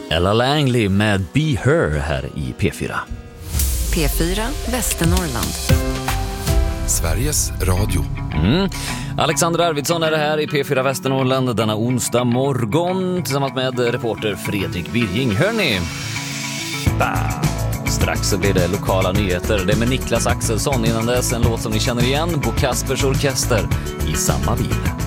Ella Langley med Be Her här i P4. P4 Västernorrland. Sveriges Radio. Alexander Arvidsson är det här i P4 Västernorrland denna onsdag morgon tillsammans med reporter Fredrik Birging. Hörrni, strax så blir det lokala nyheter. Det är med Niklas Axelsson, innan dess en låt som ni känner igen, Bo Kaspers Orkester, I samma bil.